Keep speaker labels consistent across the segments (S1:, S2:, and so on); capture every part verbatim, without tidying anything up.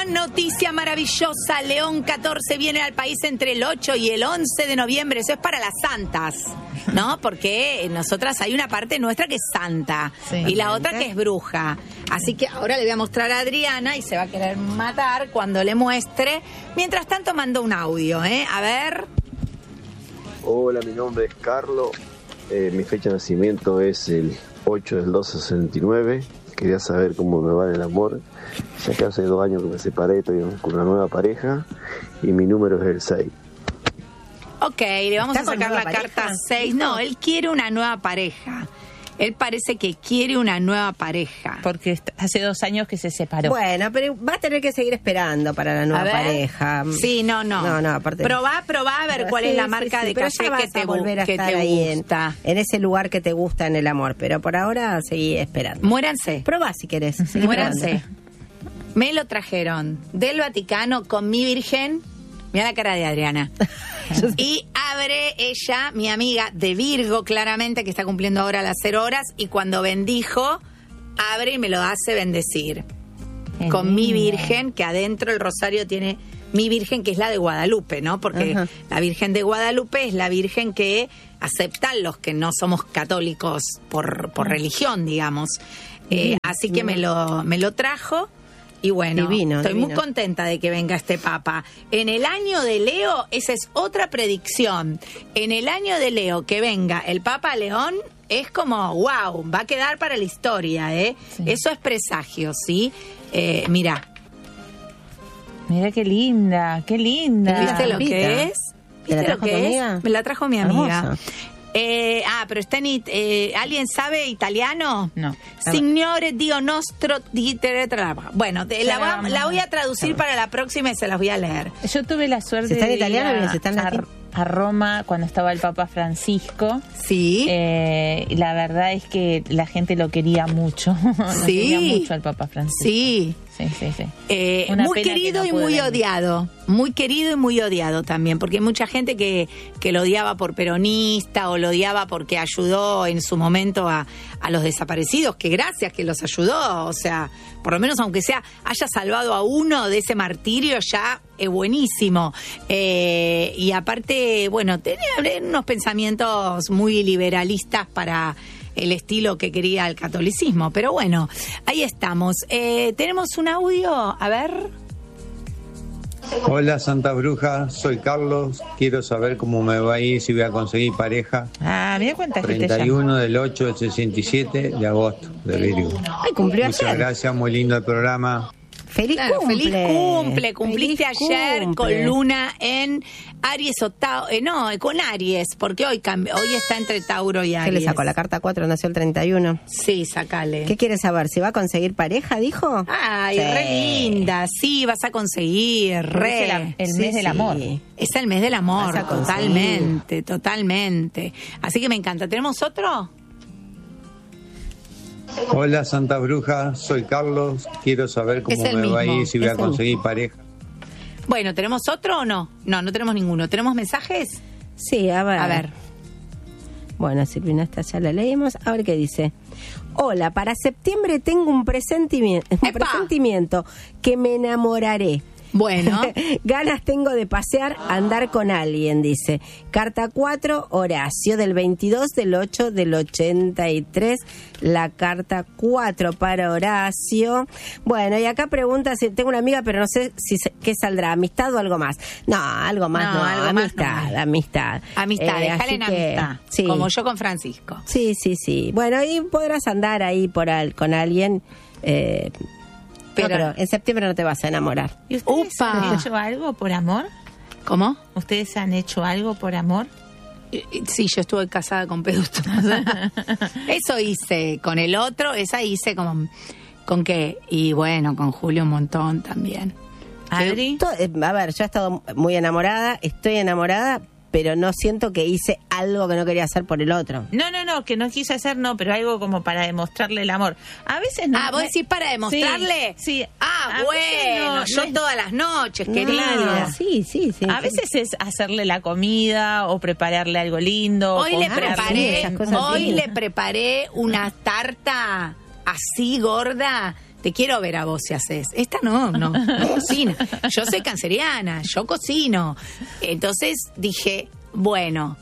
S1: noticia maravillosa. León catorce viene al país entre el ocho y el once de noviembre. Eso es para las santas, ¿no? Porque nosotras hay una parte nuestra que es santa, sí, y la otra que es bruja. Así que ahora le voy a mostrar a Adriana y se va a querer matar cuando le muestre. Mientras tanto mando un audio, ¿eh? A ver.
S2: Hola, mi nombre es Carlos. Eh, mi fecha de nacimiento es el ocho del dos sesenta y nueve. Quería saber cómo me va en el amor, ya que hace dos años que me separé, estoy con una nueva pareja y mi número es el seis.
S1: Ok, le vamos a sacar la carta seis. No, él quiere una nueva pareja. Él parece que quiere una nueva pareja.
S3: Porque hace dos años que se separó.
S4: Bueno, pero va a tener que seguir esperando para la nueva pareja.
S1: Sí, no, no.
S4: No, no, aparte.
S1: Probá, probá a ver cuál
S4: sí,
S1: es la
S4: sí,
S1: marca
S4: sí,
S1: de
S4: pero
S1: café
S4: ya vas
S1: que te,
S4: a volver a
S1: que
S4: estar
S1: te
S4: ahí
S1: gusta.
S4: En, en ese lugar que te gusta en el amor. Pero por ahora seguí esperando.
S1: Muéranse.
S4: Probá si querés.
S1: Muéranse. Me lo trajeron del Vaticano con mi virgen. Mira la cara de Adriana. Y abre ella, mi amiga de Virgo, claramente, que está cumpliendo ahora las cero horas, y cuando bendijo, abre y me lo hace bendecir. Con mi virgen, que adentro el rosario tiene mi virgen, que es la de Guadalupe, ¿no? Porque uh-huh. la Virgen de Guadalupe es la virgen que aceptan los que no somos católicos por, por religión, digamos. Eh, así que me lo, me lo trajo. Y bueno, divino, estoy divino. muy contenta de que venga este Papa. En el año de Leo, esa es otra predicción. En el año de Leo, que venga el Papa León, es como, wow, va a quedar para la historia, ¿eh? Sí. Eso es presagio, ¿sí? Eh, mira.
S3: Mira qué linda, qué linda.
S1: ¿Viste lo que es? ¿Viste lo que es? Me la trajo mi amiga. Hermosa. Eh, ah, pero está en it- eh, ¿alguien sabe italiano?
S3: No.
S1: Signore Dio nostro di terra. Bueno, te, la, va, la voy a traducir para la próxima y se las voy a leer.
S3: Yo tuve la suerte
S4: ¿Se está en
S3: de
S4: italiano
S3: ir
S4: o se está en latín?
S3: a, a Roma cuando estaba el Papa Francisco.
S1: Sí.
S3: Eh, y la verdad es que la gente lo quería mucho. Lo
S1: sí.
S3: quería mucho al Papa Francisco.
S1: Sí.
S3: Sí, sí, sí.
S1: Eh, muy querido no y muy venir. odiado. Muy querido y muy odiado también, porque hay mucha gente que, que lo odiaba por peronista o lo odiaba porque ayudó en su momento a, a los desaparecidos, que gracias que los ayudó, o sea, por lo menos aunque sea haya salvado a uno de ese martirio, ya es buenísimo. Eh, y aparte, bueno, tenía unos pensamientos muy liberalistas para el estilo que quería el catolicismo, pero bueno, ahí estamos. Eh, tenemos un audio, a ver.
S5: Hola Santa Bruja, soy Carlos, quiero saber cómo me va a ir, si voy a conseguir pareja.
S3: Ah, me da cuenta que
S5: treinta y uno del ocho del sesenta y siete de agosto, de Virgo.
S4: Ay, cumplió
S5: Muchas
S4: ayer.
S5: gracias, muy lindo el programa.
S4: Feliz
S1: claro,
S4: cumple.
S1: Feliz cumple. Cumpliste
S4: Feliz
S1: ayer
S4: cumple.
S1: con Luna en Aries o Tauro. Eh, no, con Aries, porque hoy cambi- hoy está entre Tauro y Aries.
S4: ¿Qué le sacó? La carta cuatro, nació el treinta y uno.
S1: Sí, sacale.
S4: ¿Qué quiere saber? ¿Si va a conseguir pareja, dijo?
S1: Ay,
S4: sí.
S1: re linda. Sí, vas a conseguir. Re.
S3: Es el, el
S4: Sí,
S3: mes del
S4: sí.
S3: amor.
S1: Es el mes del amor.
S4: Vas a conseguir.
S1: Totalmente, totalmente. Así que me encanta. ¿Tenemos otro?
S5: Hola Santa Bruja, soy Carlos, quiero saber cómo
S1: Es el
S5: me va a
S1: mismo,
S5: ir, si voy a
S4: es el
S5: conseguir pareja.
S1: Bueno, ¿tenemos otro o no? No, no tenemos ninguno. ¿Tenemos mensajes?
S4: Sí, a ver.
S1: A ver.
S4: Bueno, Silvina, esta ya la leímos. A ver qué dice. Hola, para septiembre tengo un presentimiento, un
S1: ¡Epa!
S4: presentimiento que me enamoraré.
S1: Bueno.
S4: Ganas tengo de pasear, andar con alguien, dice. Carta cuatro, Horacio, del veintidós del ocho del ochenta y tres. La carta cuatro para Horacio. Bueno, y acá pregunta si tengo una amiga, pero no sé si se- qué saldrá, amistad o algo más. No, algo más
S1: No,
S4: no,
S1: algo más
S4: amistad,
S1: no.
S4: amistad.
S1: Amistad,
S4: Eh,
S1: déjale
S4: así
S1: en
S4: que,
S1: amistad.
S4: sí.
S1: Como yo con Francisco.
S4: Sí, sí, sí. Bueno, y podrás andar ahí por al, con alguien, eh,
S1: Pero-
S4: pero, no, pero en septiembre no te vas a enamorar.
S3: ¿Y ustedes
S1: Upa.
S3: han hecho algo por amor?
S1: ¿Cómo?
S3: ¿Ustedes han hecho algo por amor?
S1: Eh, eh, Sí, yo estuve casada con Peduto. Eso hice. Con el otro, esa hice con... ¿Con qué? Y bueno, con Julio un montón también.
S3: ¿Adri?
S4: To- eh, A ver, yo he estado muy enamorada, estoy enamorada, pero no siento que hice algo que no quería hacer por el otro.
S3: No, no, no, que no quise hacer, no, pero algo como para demostrarle el amor. A veces no.
S1: Ah, ¿vos decís para demostrarle?
S3: Sí. sí.
S1: Ah,
S3: A veces
S1: bueno,
S3: no,
S1: yo
S3: no es-
S1: todas las noches,
S4: No,
S1: querida.
S4: sí, sí, sí.
S3: A veces es hacerle la comida o prepararle algo lindo.
S1: Hoy le
S3: comprarle-
S1: preparé,
S4: esas cosas
S1: hoy
S4: sí.
S1: le preparé una tarta así gorda te quiero ver a vos si haces. Esta no, no, no cocina. Yo soy canceriana, yo cocino. Entonces dije, bueno,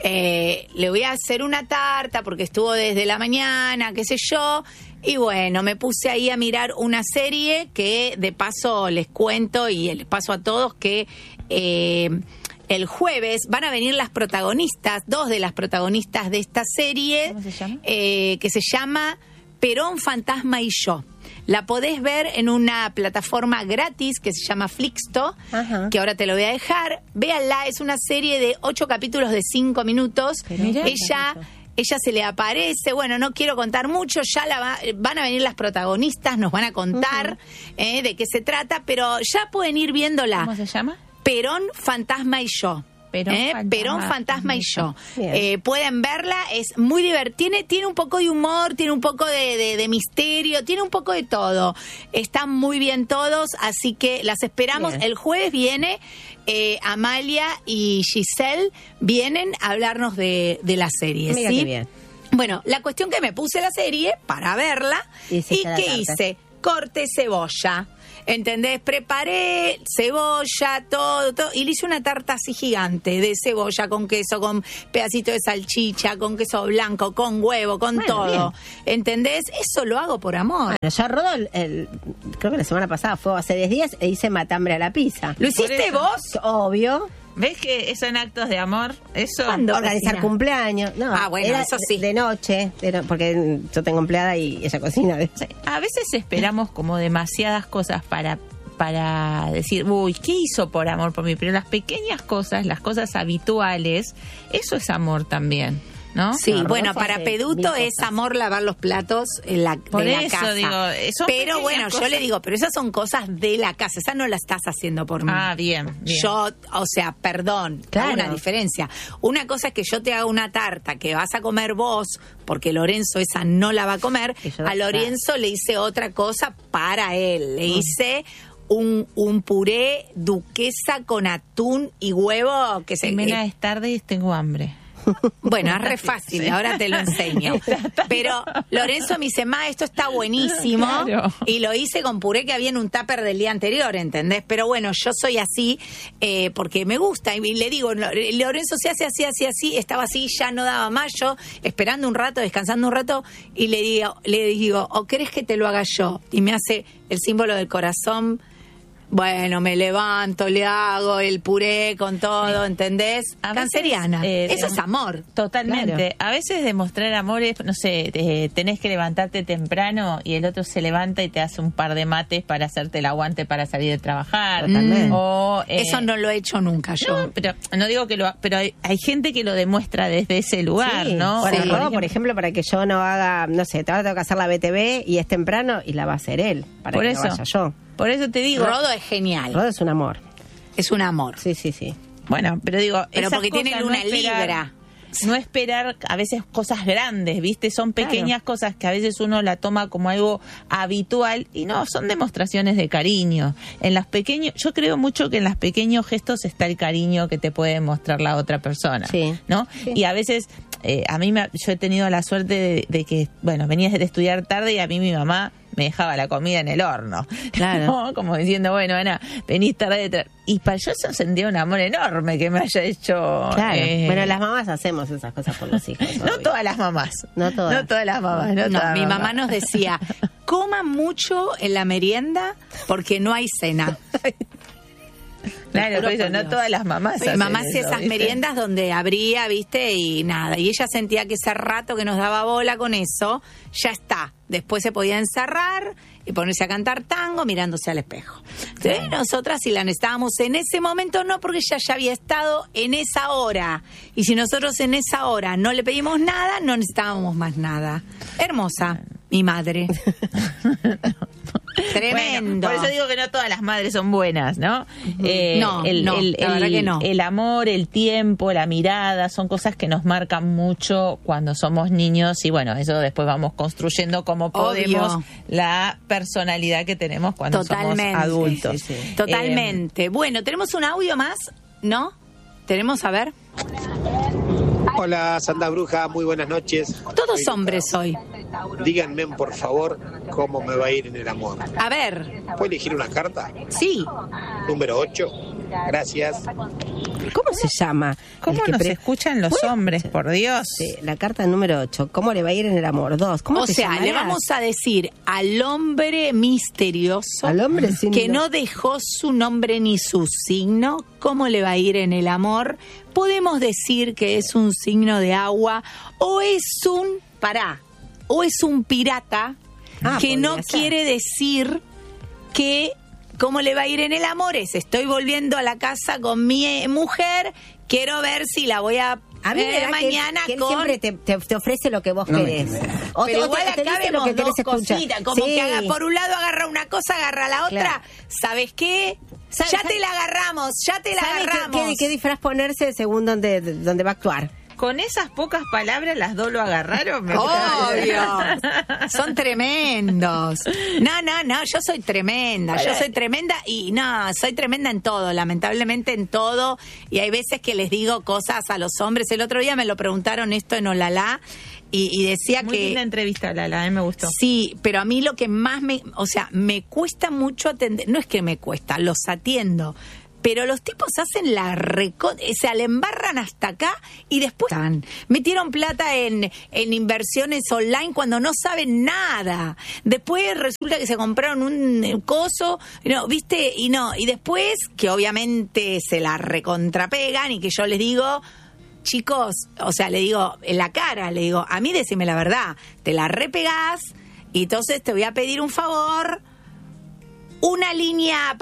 S1: eh, le voy a hacer una tarta porque estuvo desde la mañana, qué sé yo. Y bueno, me puse ahí a mirar una serie que de paso les cuento y les paso a todos que eh, el jueves van a venir las protagonistas, dos de las protagonistas de esta serie.
S3: ¿Cómo se llama?
S1: Eh, que se llama Perón, Fantasma y Yo. La podés ver en una plataforma gratis que se llama Flixto,
S4: Ajá.
S1: que ahora te lo voy a dejar. Véanla, es una serie de ocho capítulos de cinco minutos.
S4: Mirá,
S1: ella... Ella se le aparece, bueno, no quiero contar mucho, ya la va, van a venir las protagonistas, nos van a contar uh-huh. eh, de qué se trata, pero ya pueden ir viéndola.
S3: ¿Cómo se llama?
S1: Perón, Fantasma y Yo.
S3: Perón,
S1: ¿Eh?
S3: Fantasma,
S1: Perón, Fantasma y Yo.
S4: Eh,
S1: pueden verla, es muy divertida. Tiene, tiene un poco de humor, tiene un poco de, de, de misterio, tiene un poco de todo. Están muy bien todos, así que las esperamos.
S4: Bien.
S1: El jueves viene eh, Amalia y Giselle, vienen a hablarnos de, de la serie.
S4: Mira
S1: ¿sí?
S4: qué bien.
S1: Bueno, la cuestión que me puse la serie para verla,
S4: Y
S1: y
S4: hiciste la
S1: ¿qué
S4: tarta.
S1: hice? Corté cebolla. ¿Entendés? Preparé cebolla, todo, todo, y le hice una tarta así gigante de cebolla con queso, con pedacito de salchicha, con queso blanco, con huevo, con
S4: Bueno,
S1: todo. ¿Entendés? Eso lo hago por amor.
S4: Bueno, yo rodo el, el- creo que la semana pasada fue hace diez días e hice matambre a la pizza.
S1: ¿Lo hiciste
S3: eso.
S1: vos?
S4: Obvio.
S3: ¿Ves que son actos de amor? Eso.
S1: ¿Cuándo?
S4: Organizar
S1: cocina?
S4: cumpleaños. No,
S1: Ah, bueno,
S4: era
S1: eso sí.
S4: De noche, era porque yo tengo empleada y ella cocina. De...
S3: A veces esperamos como demasiadas cosas para para decir, uy, ¿qué hizo por amor por mí? Pero las pequeñas cosas, las cosas habituales, eso es amor también, ¿no?
S1: Sí,
S4: No,
S1: bueno,
S4: Rodolfo
S1: para
S4: hace
S1: Peduto
S4: mil
S1: es
S4: cosas.
S1: amor lavar los platos en la,
S3: Por
S1: de la
S3: eso
S1: casa.
S3: digo, son
S1: pero
S3: pequeñas
S1: bueno,
S3: cosas.
S1: yo le digo, pero esas son cosas de la casa, esas no las estás haciendo por mí.
S3: Ah, bien, bien.
S1: Yo, o sea, perdón,
S4: Claro.
S1: hay una diferencia. Una cosa es que yo te haga una tarta que vas a comer vos, porque Lorenzo esa no la va a comer.
S4: Y yo-
S1: A Lorenzo le hice otra cosa para él. Le hice un, un puré duquesa con atún y huevo que se...
S3: Jimena, es tarde y tengo hambre.
S1: Bueno, es re fácil,
S3: Sí.
S1: ahora te lo enseño. Pero Lorenzo me dice, ma, esto está buenísimo.
S3: Claro.
S1: Y lo hice con puré que había en un tupper del día anterior, ¿entendés? Pero bueno, yo soy así eh, porque me gusta. Y le digo, "Lo- Lorenzo se hace así, así, así". Estaba así, ya no daba más. Yo esperando un rato, descansando un rato. Y le digo, le digo, ¿o querés que te lo haga yo? Y me hace el símbolo del corazón. Bueno, me levanto, le hago el puré con todo, ¿entendés?
S3: A veces,
S1: Canceriana.
S3: eh,
S1: Eso es amor.
S3: Totalmente. A veces demostrar amor es, no sé, eh, tenés que levantarte temprano y el otro se levanta y te hace un par de mates para hacerte el aguante para salir de trabajar.
S4: Totalmente.
S3: O, eh,
S1: Eso no lo he hecho nunca yo.
S3: no, pero no digo que lo, pero hay, hay gente que lo demuestra desde ese lugar,
S4: Sí.
S3: ¿no?
S4: Bueno,
S3: O,
S4: Rodo,
S3: por
S4: por
S3: ejemplo,
S4: ejemplo, para que yo no haga, no sé, ahora tengo que hacer la B T V y es temprano y la va a hacer él, para
S3: Por
S4: que
S3: eso.
S4: no vaya yo.
S3: por eso te digo.
S1: Rodo es genial.
S4: Rodo es un amor.
S1: Es un amor.
S4: Sí, sí, sí.
S3: Bueno, pero digo,
S1: Pero
S3: esas
S1: porque tiene
S3: cosas,
S1: luna
S3: no esperar-
S1: libra.
S3: No esperar a veces cosas grandes, ¿viste? Son pequeñas cosas que a veces uno la toma como algo habitual y no, son demostraciones de cariño. En las pequeños, yo creo mucho que en los pequeños gestos está el cariño que te puede mostrar la otra persona,
S4: Sí.
S3: ¿no?
S4: Sí.
S3: Y a veces eh, a mí me, yo he tenido la suerte de, de que, bueno, venías de estudiar tarde y a mí mi mamá me dejaba la comida en el horno.
S4: Claro.
S3: ¿No? Como diciendo, bueno, Ana, venís tarde de tra-". Y para yo eso sentía un amor enorme que me haya hecho...
S4: Claro.
S3: eh,
S4: Bueno, las mamás hacemos esas cosas por los hijos.
S3: no
S4: obvio.
S3: todas las mamás.
S4: No todas.
S3: No todas las mamás. No,
S1: No,
S3: todas
S1: mi
S3: las
S1: mamá
S3: mamás.
S1: nos decía, coman mucho en la merienda porque no hay cena.
S3: Claro,
S1: Te
S3: por
S1: juro
S3: eso,
S1: por
S3: no
S1: Dios.
S3: todas las mamás
S1: Mi
S3: hacen
S1: mamá
S3: eso,
S1: hacía esas
S3: ¿viste?
S1: meriendas donde abría, viste, y nada. Y ella sentía que ese rato que nos daba bola con eso, ya está. Después se podía encerrar y ponerse a cantar tango mirándose al espejo. Entonces, nosotras, si la necesitábamos en ese momento, no, porque ella ya había estado en esa hora. Y si nosotros en esa hora no le pedimos nada, no necesitábamos más nada. Hermosa, mi madre. Tremendo.
S3: Bueno, por eso digo que no todas las madres son buenas, ¿no? Eh,
S1: No, no, la verdad que no.
S3: El amor, el tiempo, la mirada, son cosas que nos marcan mucho cuando somos niños y bueno, eso después vamos construyendo como podemos
S1: Obvio.
S3: la personalidad que tenemos cuando
S1: Totalmente.
S3: somos adultos.
S4: Sí, sí.
S1: Totalmente. bueno, tenemos un audio más, ¿no? Tenemos, a ver.
S6: Hola, Santa Bruja, muy buenas noches.
S1: Todos hombres hoy.
S6: díganme por favor cómo me va a ir en el amor.
S1: A ver.
S6: ¿Puedo elegir una carta?
S1: Sí.
S6: Número ocho. Gracias.
S4: ¿Cómo se llama?
S3: ¿Cómo nos pre... escuchan los bueno, hombres, por Dios?
S4: Sí, la carta número ocho. ¿Cómo le va a ir en el amor? Dos. ¿Cómo
S1: o sea,
S4: llamarás?
S1: Le vamos a decir al hombre misterioso,
S4: al hombre sin
S1: que no dejó su nombre ni su signo, ¿cómo le va a ir en el amor? Podemos decir que es un signo de agua o es un, pará, o es un pirata ah, que no ser. quiere decir que cómo le va a ir en el amor es, estoy volviendo a la casa con mi mujer, quiero ver si la voy a,
S4: a mí
S1: ver mañana
S4: que él, que él
S1: con...
S4: siempre te, te, te ofrece lo que vos no querés.
S1: O Pero igual te, acá vemos
S4: que
S1: dos cositas, como
S4: sí.
S1: que haga, por un lado agarra una cosa, agarra la otra, claro. ¿Sabes qué? ¿Sabes? Ya te la agarramos, ya te la agarramos.
S4: ¿Qué, qué, qué disfraz ponerse según donde, donde va a actuar?
S3: Con esas pocas palabras las dos lo agarraron. Me
S1: Obvio. Son tremendos. No, no, no, yo soy tremenda. Yo soy tremenda y no, soy tremenda en todo, lamentablemente en todo. Y hay veces que les digo cosas a los hombres. El otro día me lo preguntaron esto en Olala y, y decía
S3: Muy
S1: que...
S3: Muy linda entrevista, Lala, a mí me gustó.
S1: Sí, pero a mí lo que más me... O sea, me cuesta mucho atender... No es que me cuesta, los atiendo. Pero los tipos hacen la reco... Se le embarran hasta acá y después metieron plata en, en inversiones online cuando no saben nada. Después resulta que se compraron un coso, no, ¿viste? Y no, y después que obviamente se la recontrapegan y que yo les digo... Chicos, o sea, le digo en la cara, le digo, a mí decime la verdad, te la repegás y entonces te voy a pedir un favor, una línea...